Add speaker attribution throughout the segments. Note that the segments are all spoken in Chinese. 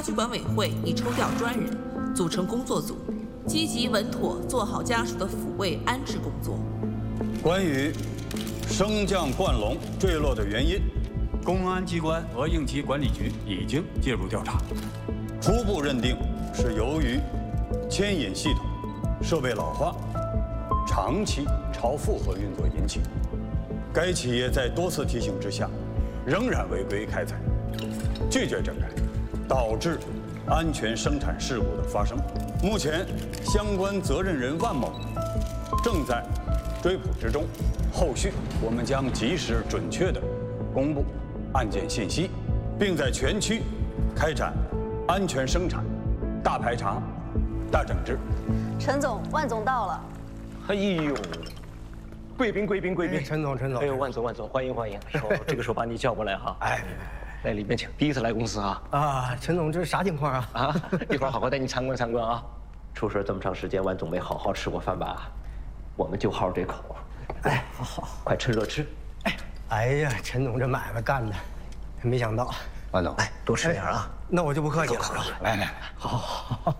Speaker 1: 局管委会已抽调专人，组成工作组，积极稳妥做好家属的抚慰安置工作。
Speaker 2: 关于升降惯笼坠落的原因，
Speaker 3: 公安机关和应急管理局已经介入调查，
Speaker 2: 初步认定是由于牵引系统设备老化、长期超负荷运作引起。该企业在多次提醒之下，仍然违规开采，拒绝整改，导致安全生产事故的发生。目前，相关责任人万某正在追捕之中，后续我们将及时准确地公布案件信息，并在全区开展安全生产大排查、大整治。
Speaker 4: 陈总，万总到了。
Speaker 5: 哎呦，贵宾！
Speaker 6: 陈总。
Speaker 5: 哎呦，万总，欢迎！这个时候把你叫过来哈。哎，来里面请。第一次来公司啊。
Speaker 6: 啊，陈总，这是啥情况啊？
Speaker 5: 啊，一会儿好好带你参观啊。出事这么长时间，万总没好好吃过饭吧？我们就好这口。
Speaker 6: 哎，好，
Speaker 5: 快趁热吃。
Speaker 6: 哎呀，陈总这买卖干的，没想到。
Speaker 5: 万总，来多吃点啊。
Speaker 6: 那我就不客气了。
Speaker 5: 来，
Speaker 6: 好。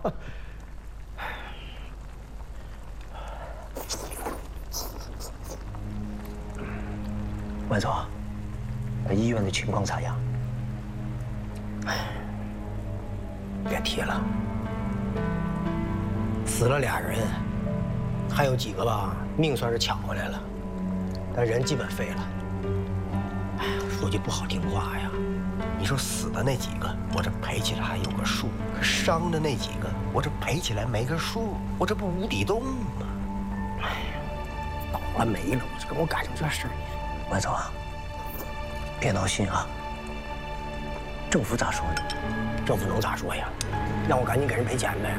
Speaker 5: 万总，那医院的情况咋样？
Speaker 6: 别提了，死了俩人，还有几个吧，命算是抢回来了，但人基本废了。哎呀，说句不好听话呀，你说死的那几个，我这赔起来还有个数；可伤的那几个，我这赔起来没个数，我这不无底洞吗？哎呀，倒了霉了，我这跟我赶上这事儿。
Speaker 5: 万总啊，别闹心啊。政府咋说的？
Speaker 6: 政府能咋说呀？让我赶紧给人赔钱呗。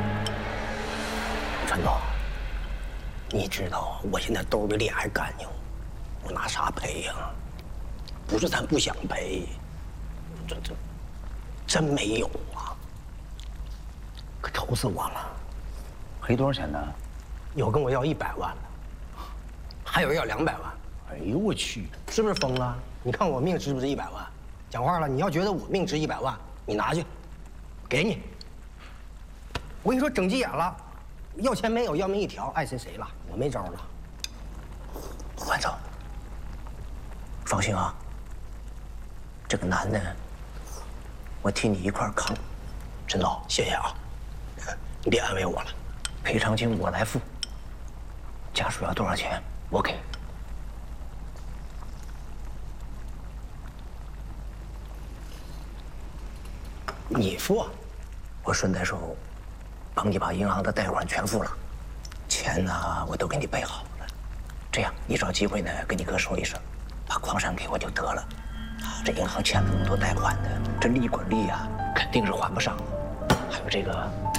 Speaker 6: 陈总，你知道我现在兜比脸还干净，我拿啥赔呀？不是咱不想赔，这真没有啊！可愁死我了。
Speaker 5: 赔多少钱呢？
Speaker 6: 有跟我要100万的，还有要200万。
Speaker 5: 哎呦我去，
Speaker 6: 是不是疯了？你看我命值不值100万？讲话了，你要觉得我命值100万，你拿去，给你。我跟你说，整急眼了，要钱没有，要命一条，爱谁谁了，我没招了。
Speaker 5: 万总，放心啊，这个男的，我替你一块扛。
Speaker 6: 陈总，谢谢啊，你别安慰我了，
Speaker 5: 赔偿金我来付，家属要多少钱我给。
Speaker 6: 你付，
Speaker 5: 我顺带手帮你把银行的贷款全付了，钱呢我都给你备好了。这样，你找机会呢跟你哥说一声，把矿山给我就得了。这银行欠了那么多贷款的，这利滚利啊，肯定是还不上。还有这个